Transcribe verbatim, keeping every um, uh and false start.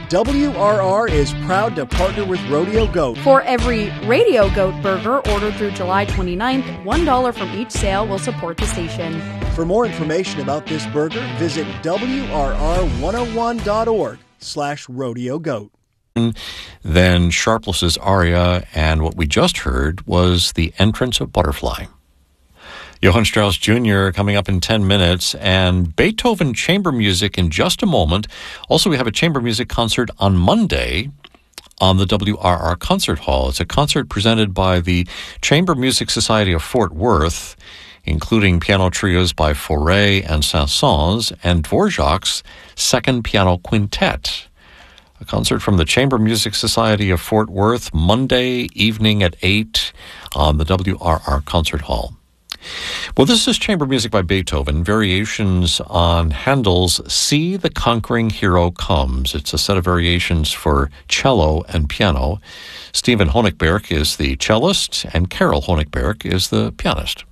W R R is proud to partner with Rodeo Goat. For every Radio Goat burger ordered through July twenty-ninth, one dollar from each sale will support the station. For more information about this burger, visit W R R one oh one dot org slash rodeo goat. Then Sharpless's aria, and what we just heard was the entrance of Butterfly. Johann Strauss Junior coming up in ten minutes, and Beethoven chamber music in just a moment. Also, we have a chamber music concert on Monday on the W R R Concert Hall. It's a concert presented by the Chamber Music Society of Fort Worth, including piano trios by Fauré and Saint-Saëns and Dvorak's Second Piano Quintet. A concert from the Chamber Music Society of Fort Worth, Monday evening at eight on the W R R Concert Hall. Well, this is chamber music by Beethoven, variations on Handel's See the Conquering Hero Comes. It's a set of variations for cello and piano. Stephen Honigberg is the cellist, and Carol Honigberg is the pianist.